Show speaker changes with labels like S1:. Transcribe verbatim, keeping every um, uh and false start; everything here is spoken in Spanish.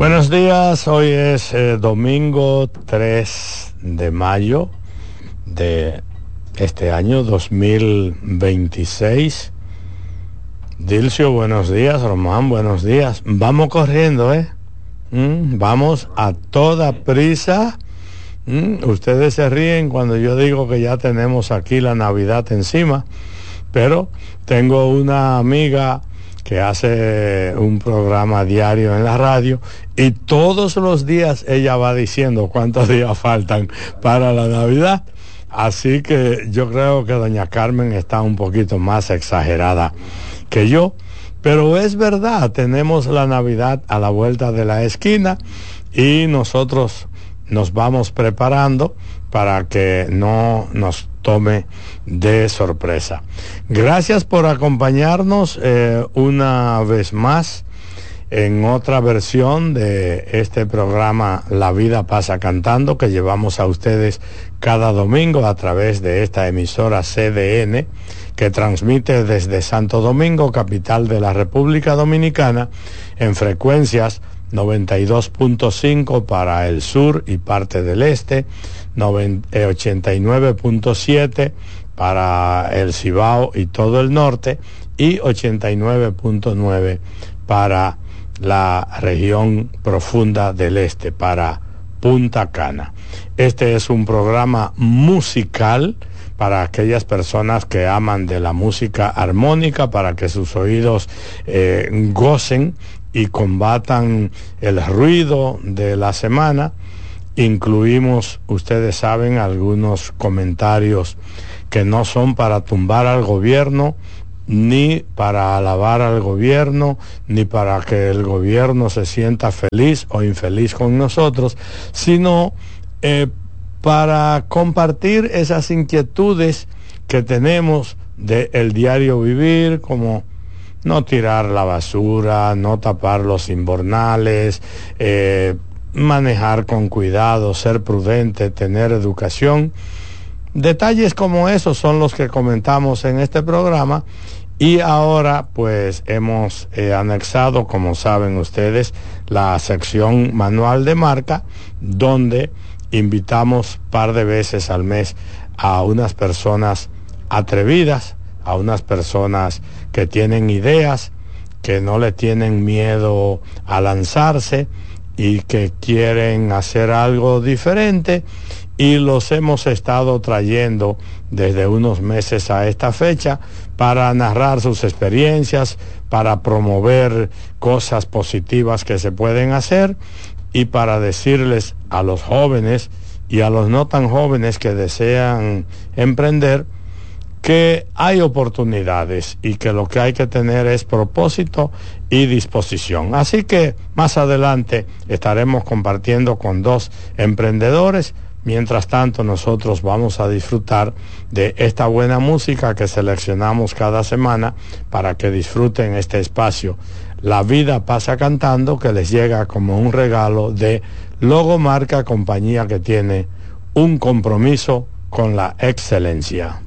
S1: Buenos días, hoy es eh, domingo tres de mayo de este año dos mil veintiséis. Dilcio, buenos días. Román, buenos días. Vamos corriendo, ¿eh? Mm, vamos a toda prisa. Mm, ustedes se ríen cuando yo digo que ya tenemos aquí la Navidad encima, pero tengo una amiga que hace un programa diario en la radio y todos los días ella va diciendo cuántos días faltan para la Navidad. Así que yo creo que doña Carmen está un poquito más exagerada que yo, pero es verdad, tenemos la Navidad a la vuelta de la esquina y nosotros nos vamos preparando para que no nos tome de sorpresa. Gracias por acompañarnos eh, una vez más en otra versión de este programa La Vida Pasa Cantando, que llevamos a ustedes cada domingo a través de esta emisora C D N, que transmite desde Santo Domingo, capital de la República Dominicana, en frecuencias noventa y dos punto cinco para el sur y parte del este, ochenta y nueve punto siete para el Cibao y todo el norte, y ochenta y nueve punto nueve para la región profunda del este, para Punta Cana. Este es un programa musical para aquellas personas que aman de la música armónica, para que sus oídos eh, gocen y combatan el ruido de la semana. Incluimos, ustedes saben, algunos comentarios que no son para tumbar al gobierno, ni para alabar al gobierno, ni para que el gobierno se sienta feliz o infeliz con nosotros, sino eh, para compartir esas inquietudes que tenemos del diario vivir, como no tirar la basura, no tapar los invernales, eh, manejar con cuidado, ser prudente, tener educación. Detalles como esos son los que comentamos en este programa, y ahora pues hemos eh, anexado, como saben ustedes, la sección Manual de Marca, donde invitamos par de veces al mes a unas personas atrevidas, a unas personas que tienen ideas, que no le tienen miedo a lanzarse y que quieren hacer algo diferente, y los hemos estado trayendo desde unos meses a esta fecha para narrar sus experiencias, para promover cosas positivas que se pueden hacer y para decirles a los jóvenes y a los no tan jóvenes que desean emprender que hay oportunidades y que lo que hay que tener es propósito y disposición. Así que más adelante estaremos compartiendo con dos emprendedores. Mientras tanto, nosotros vamos a disfrutar de esta buena música que seleccionamos cada semana para que disfruten este espacio. La Vida Pasa Cantando, que les llega como un regalo de Logomarca, compañía que tiene un compromiso con la excelencia.